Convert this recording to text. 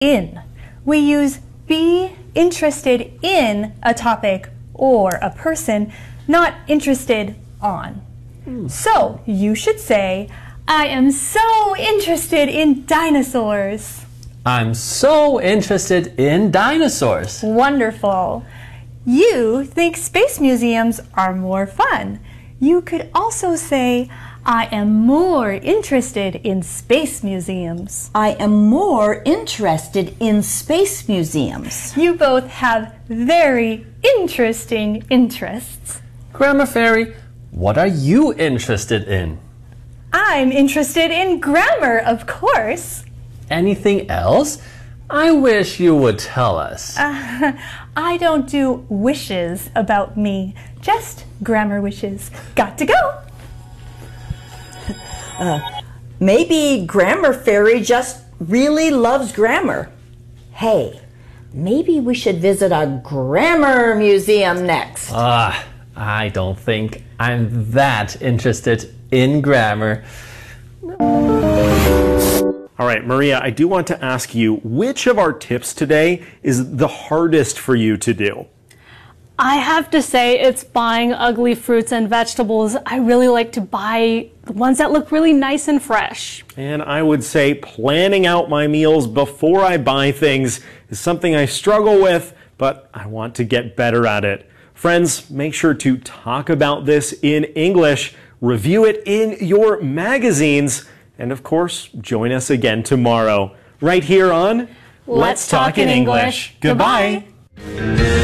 in. We use be interested in a topic or a person, not interested on. So you should say, I am so interested in dinosaurs. I'm so interested in dinosaurs. Wonderful. You think space museums are more fun. You could also say, I am more interested in space museums. I am more interested in space museums. You both have very interesting interests. Grammar Fairy, what are you interested in? I'm interested in grammar, of course. Anything else? I wish you would tell us. I don't do wishes about me, just grammar wishes. Got to go. Maybe Grammar Fairy just really loves grammar. Hey, maybe we should visit a grammar museum next. I don't think I'm that interested in grammar. All right, Maria, I do want to ask you, which of our tips today is the hardest for you to do? I have to say it's buying ugly fruits and vegetables. I really like to buy the ones that look really nice and fresh. And I would say planning out my meals before I buy things is something I struggle with, but I want to get better at it. Friends, make sure to talk about this in English, review it in your magazines, and of course, join us again tomorrow, right here on Let's Talk in English. Goodbye.